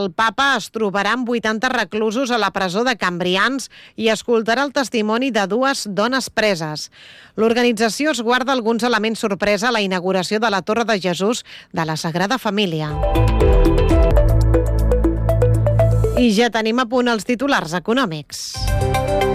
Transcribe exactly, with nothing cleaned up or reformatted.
el papa es trobarà amb vuitanta reclusos a la presó de Cambrians i escoltarà el testimoni de dues dones preses. L'organització es guarda alguns elements sorpresa a la inauguració de la Torre de Jesús de la Sagrada Família. I ja tenim a punt els titulars econòmics.